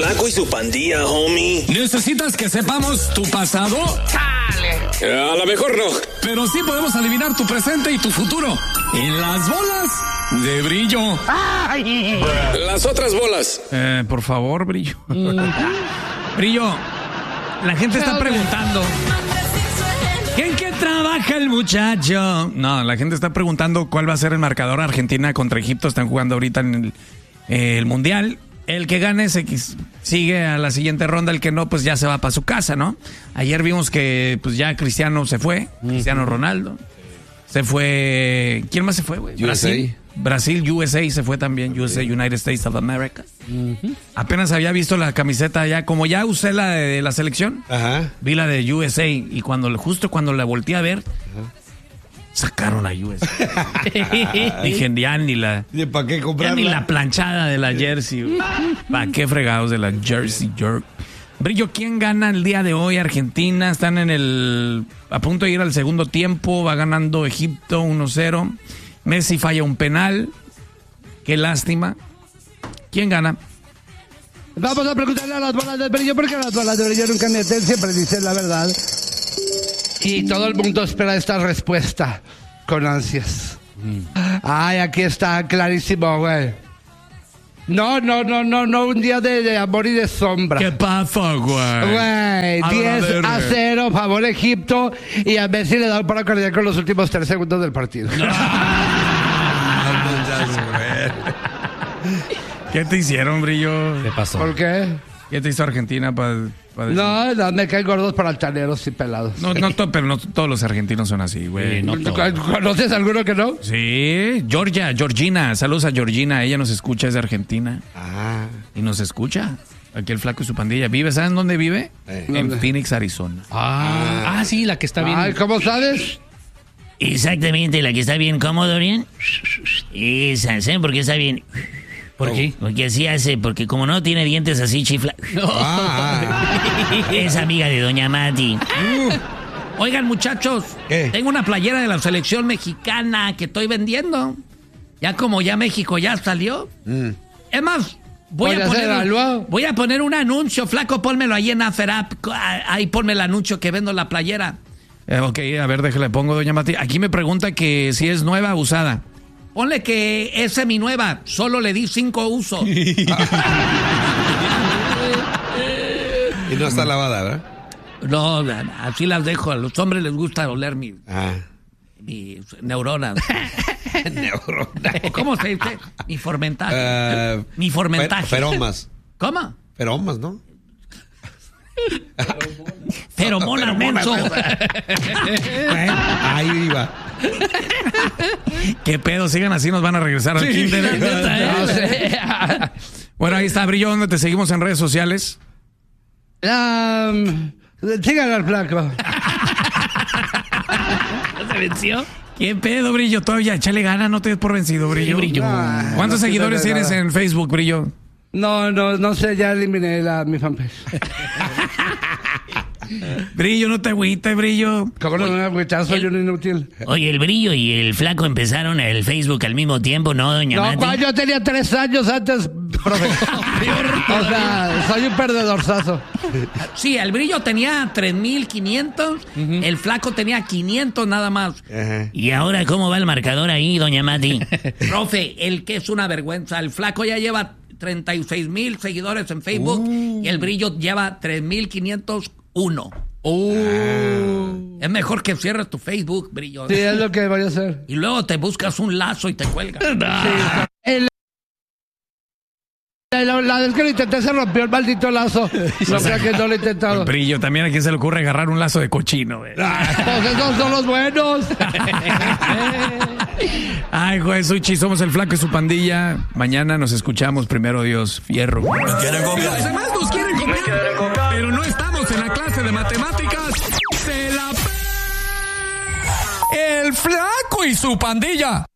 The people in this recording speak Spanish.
Flaco y su pandilla, homie. ¿Necesitas que sepamos tu pasado? ¡Chale! A lo mejor no. Pero sí podemos adivinar tu presente y tu futuro. En las bolas de Brillo. ¡Ay! Las otras bolas. Por favor, Brillo. Brillo, la gente está preguntando. ¿En qué trabaja el muchacho? No, la gente está preguntando cuál va a ser el marcador. Argentina contra Egipto están jugando ahorita en el Mundial. El que gane sigue a la siguiente ronda, el que no, pues ya se va para su casa, ¿no? Ayer vimos que pues ya Cristiano se fue, Cristiano Ronaldo. Se fue... ¿Quién más se fue, güey? Brasil, USA se fue también, USA, United States of America. Apenas había visto la camiseta ya, como ya usé la de la selección, vi la de USA y justo cuando la volteé a ver, sacaron a USA. Dije, ya ni la... ¿Para qué comprarla? Ya ni la planchada de la jersey. ¿Para qué fregados de la jersey, jerk? Brillo, ¿quién gana el día de hoy? Argentina, están a punto de ir al segundo tiempo, va ganando Egipto 1-0. Messi falla un penal. Qué lástima. ¿Quién gana? Vamos a preguntarle a las bolas del Brillo, porque las bolas del Brillo nunca mienten, siempre dicen la verdad. Y todo el mundo espera esta respuesta con ansias. Ay, aquí está clarísimo, güey. No, un día de amor y de sombra. ¿Qué pasa, güey? Güey, 10-0, favor Egipto, y a Messi le da un paro cardíaco en los últimos 3 segundos del partido. ¿Qué te hicieron, Brillo? ¿Qué pasó? ¿Por qué? ¿Qué te hizo Argentina para decir? No, me caen gordos para altaneros y pelados. Pero no todos los argentinos son así, güey. ¿Conoces alguno que no? Sí, Georgina. Saludos a Georgina. Ella nos escucha, es de Argentina. Y nos escucha. Aquí el Flaco y su pandilla. ¿Saben dónde vive? En Phoenix, Arizona. Sí, la que está bien. Ay, ¿cómo sabes? Exactamente, la que está bien cómodo, ¿bien? Esa, ¿saben por qué está bien? ¿Por qué? Porque así hace, porque como no tiene dientes así chifla. Es amiga de Doña Mati. Oigan, muchachos, tengo una playera de la selección mexicana que estoy vendiendo. Ya como ya México ya salió. Es más, voy a poner un anuncio, Flaco, pónmelo ahí en Aferap. Ahí ponme el anuncio que vendo la playera. Ok, a ver, déjale, pongo, Doña Mati. Aquí me pregunta que si es nueva o usada. Ponle que es seminueva, solo le di 5 usos. Y no está lavada, ¿verdad? No, así las dejo. A los hombres les gusta oler mis neuronas. ¿Cómo se dice? Mi formentaje. Mi formentaje. Feromas. ¿Cómo? Feromas, ¿no? Feromonas, menso. Ahí iba. ¿Qué pedo? Sigan así, nos van a regresar al kinder. No sé. Bueno, ahí está, Brillo. ¿Dónde te seguimos en redes sociales? Síganlo al Flaco. ¿Se venció? ¿Qué pedo, Brillo? Todavía, échale gana, no te des por vencido, Brillo. ¿Cuántos seguidores tienes en Facebook, Brillo? No sé, ya eliminé mi fanpage. Brillo, no te agüites, Brillo. ¿Cómo no me agüitas? Soy un inútil. Oye, el Brillo y el Flaco empezaron el Facebook al mismo tiempo, ¿no, Doña Mati? Yo tenía 3 años antes, profe. O sea, soy un perdedorzazo. Sí, el Brillo tenía 3,500, el Flaco tenía 500 nada más. ¿Y ahora cómo va el marcador ahí, Doña Mati? Profe, el que es una vergüenza. El Flaco ya lleva 36,000 seguidores en Facebook y el Brillo lleva 3,501. Es mejor que cierres tu Facebook, Brillo. Sí, es lo que voy a hacer. Y luego te buscas un lazo y te cuelgas. La vez que lo intenté se rompió el maldito lazo. No sé que no lo he intentado. Brillo, también a quién se le ocurre agarrar un lazo de cochino, güey. Pues esos son los buenos. Ay, güey, Suchi, somos el Flaco y su pandilla. Mañana nos escuchamos, primero Dios, fierro. ¿Nos quieren copiar? Los demás nos quieren copiar, pero no estamos en la clase de matemáticas. ¡Se la... El Flaco y su pandilla.